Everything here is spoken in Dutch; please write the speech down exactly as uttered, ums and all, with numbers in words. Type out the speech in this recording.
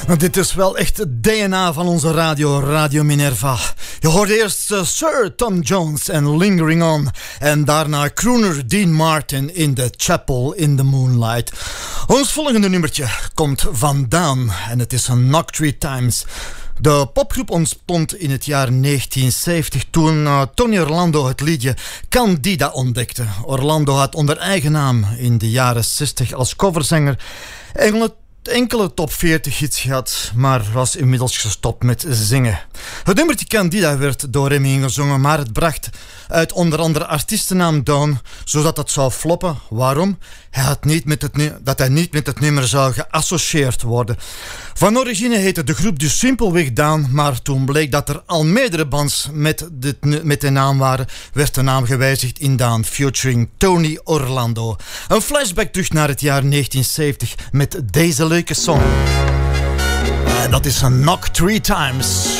Dit is wel echt het D N A van onze radio, Radio Minerva. Je hoorde eerst uh, Sir Tom Jones en Lingering On. En daarna crooner Dean Martin in The Chapel in the Moonlight. Ons volgende nummertje komt vandaan en het is een Knock Three Times. De popgroep ontstond in het jaar negentien zeventig toen uh, Tony Orlando het liedje Candida ontdekte. Orlando had onder eigen naam in de jaren zestig als coverzanger enkele, enkele top veertig hits gehad, maar was inmiddels gestopt met zingen. Het nummertje Candida werd door hem ingezongen, maar het bracht uit onder andere artiestennaam Dawn, zodat het zou floppen. Waarom? Hij had niet met het nu- dat hij niet met het nummer zou geassocieerd worden. Van origine heette de groep dus simpelweg Dawn, maar toen bleek dat er al meerdere bands met, dit, met de naam waren, werd de naam gewijzigd in Dawn, featuring Tony Orlando. Een flashback terug naar het jaar negentien zeventig met deze leuke song. En dat is een Knock Three Times.